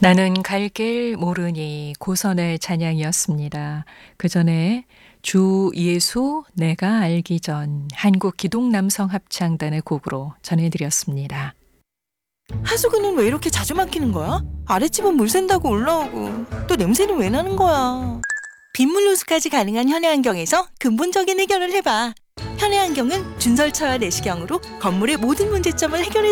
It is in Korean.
나는 갈 길 모르니 고선의 찬양이었습니다. 그 전에 주 예수 내가 알기 전 한국 기독 남성 합창단의 곡으로 전해드렸습니다. 하수구는 왜 이렇게 자주 막히는 거야? 아랫집은 물 샌다고 올라오고 또 냄새는 왜 나는 거야? 빗물 호수까지 가능한 현해안경에서 근본적인 해결을 해봐. 현해안경은 준설처와 내시경으로 건물의 모든 문제점을 해결해